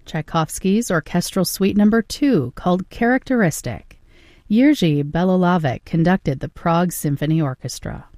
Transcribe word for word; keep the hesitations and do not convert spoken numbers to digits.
Tchaikovsky's Orchestral Suite Number two, called Characteristic. Jerzy Belohlavek conducted the Prague Symphony Orchestra.